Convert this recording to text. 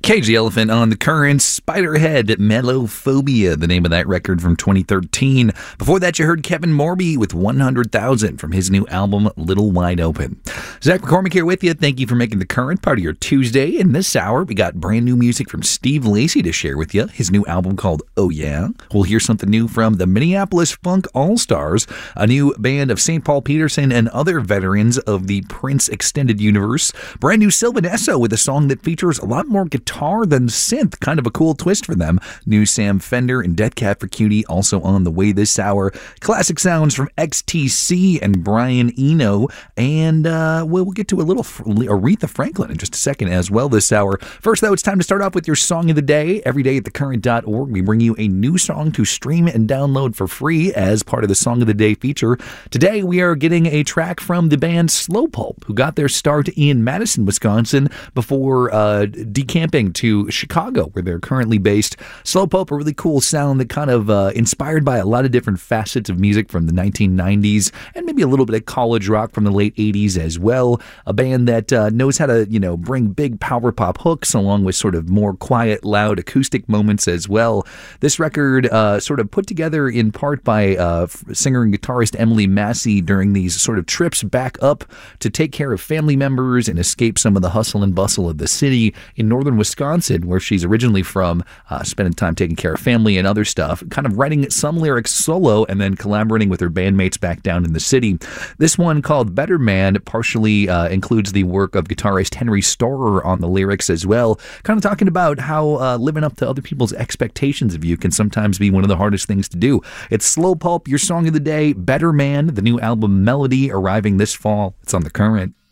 Cage the Elephant on the Current, Spiderhead, Mellophobia, the name of that record from 2013. Before that, you heard Kevin Morby with 100,000 from his new album, Little Wide Open. Zach McCormick here with you. Thank you for making the Current part of your Tuesday. In this hour, we got brand new music from Steve Lacy to share with you. His new album called Oh Yeah. We'll hear something new from the Minneapolis Funk All-Stars, a new band of St. Paul Peterson and other veterans of the Prince extended universe. Brand new Sylvan Esso with a song that features a lot more guitar than synth, kind of a cool twist for them. New Sam Fender and Death Cab for Cutie also on the way this hour. Classic sounds from XTC and Brian Eno, and we'll get to a little Aretha Franklin in just a second as well this hour. First, though, it's time to start off with your song of the day. Every day at thecurrent.org, we bring you a new song to stream and download for free as part of the Song of the Day feature. Today, we are getting a track from the band Slow Pulp, who got their start in Madison, Wisconsin, before decamping to Chicago, where they're currently based. Slow Pulp, a really cool sound that kind of inspired by a lot of different facets of music from the 1990s and maybe a little bit of college rock from the late 80s as well. A band that knows how to, bring big power pop hooks along with sort of more quiet, loud acoustic moments as well. This record sort of put together in part by singer and guitarist Emily Massey during these sort of trips back up to take care of family members and escape some of the hustle and bustle of the city in northern Wisconsin, where she's originally from, spending time taking care of family and other stuff, kind of writing some lyrics solo and then collaborating with her bandmates back down in the city. This one, called Better Man, partially includes the work of guitarist Henry Storer on the lyrics as well, kind of talking about how living up to other people's expectations of you can sometimes be one of the hardest things to do. It's Slow Pulp, your song of the day, Better Man, the new album Melody, arriving this fall. It's on The Current.